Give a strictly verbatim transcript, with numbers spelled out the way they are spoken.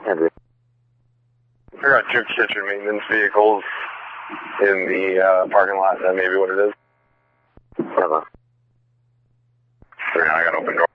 Henry. I got two kitchen maintenance vehicles in the uh, parking lot. That may be what it is. Seven. Three, I got open door.